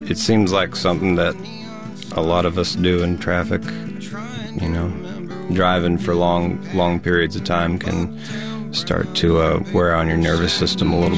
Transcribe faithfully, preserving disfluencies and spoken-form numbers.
it seems like something that a lot of us do in traffic. You know, driving for long, long periods of time can start to uh, wear on your nervous system a little